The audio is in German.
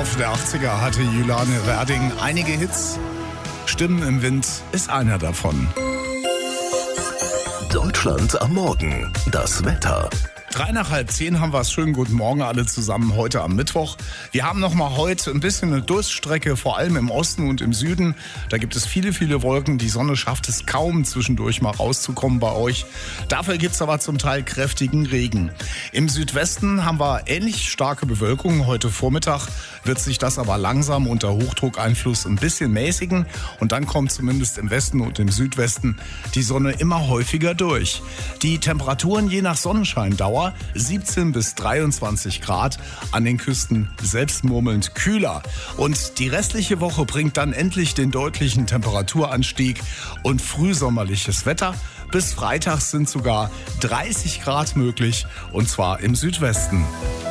Laufe der 80er hatte Juliane Werding einige Hits. Stimmen im Wind ist einer davon. Deutschland am Morgen. Das Wetter. 9:30 haben wir es. Schönen guten Morgen alle zusammen heute am Mittwoch. Wir haben noch mal heute ein bisschen eine Durststrecke, vor allem im Osten und im Süden. Da gibt es viele, viele Wolken. Die Sonne schafft es kaum, zwischendurch mal rauszukommen bei euch. Dafür gibt es aber zum Teil kräftigen Regen. Im Südwesten haben wir ähnlich starke Bewölkung. Heute Vormittag wird sich das aber langsam unter Hochdruckeinfluss ein bisschen mäßigen. Und dann kommt zumindest im Westen und im Südwesten die Sonne immer häufiger durch. Die Temperaturen je nach Sonnenscheindauer 17 bis 23 Grad, an den Küsten selbst murmelnd kühler. Und die restliche Woche bringt dann endlich den deutlichen Temperaturanstieg und frühsommerliches Wetter. Bis Freitag sind sogar 30 Grad möglich, und zwar im Südwesten.